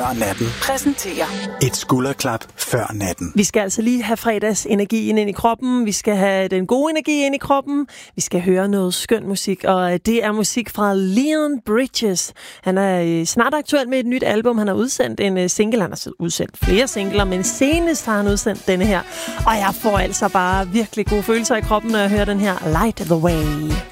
Før natten præsenterer et skulderklap før natten. Vi skal altså lige have fredagsenergien ind i kroppen. Vi skal have den gode energi ind i kroppen. Vi skal høre noget skøn musik, og det er musik fra Leon Bridges. Han er snart aktuel med et nyt album. Han har udsendt en single. Han har udsendt flere singler, men senest har han udsendt denne her. Og jeg får altså bare virkelig gode følelser i kroppen, når jeg hører den her Light the Way.